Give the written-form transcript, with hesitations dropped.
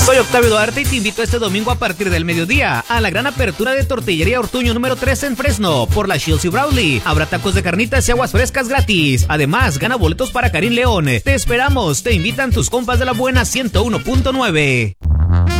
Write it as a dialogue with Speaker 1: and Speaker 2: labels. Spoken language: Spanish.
Speaker 1: Soy Octavio Duarte y te invito este domingo a partir del mediodía a la gran apertura de Tortillería Ortuño número 3 en Fresno por la Shields y Brawley. Habrá tacos de carnitas y aguas frescas gratis. Además, gana boletos para Karim León. Te esperamos, te invitan tus compas de la buena 101.9.